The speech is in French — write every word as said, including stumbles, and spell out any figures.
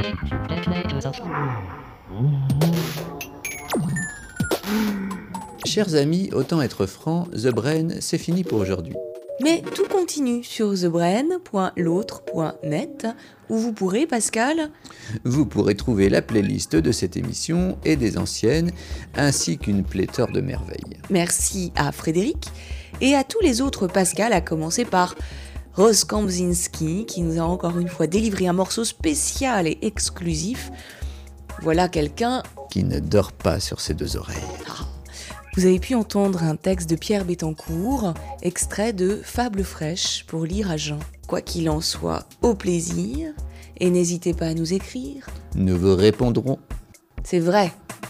Chers amis, autant être franc, The Brain, c'est fini pour aujourd'hui. Mais tout continue sur the brain point l'autre point net où vous pourrez, Pascal, Vous pourrez trouver la playlist de cette émission et des anciennes, ainsi qu'une pléthore de merveilles. merci à Frédéric et à tous les autres Pascal, à commencer par Rose Kambzinski qui nous a encore une fois délivré un morceau spécial et exclusif. Voilà quelqu'un. Qui ne dort pas sur ses deux oreilles. Vous avez pu entendre un texte de Pierre Bettencourt, extrait de Fables fraîches pour lire à jeun. Quoi qu'il en soit, au plaisir, et n'hésitez pas à nous écrire. Nous vous répondrons. C'est vrai,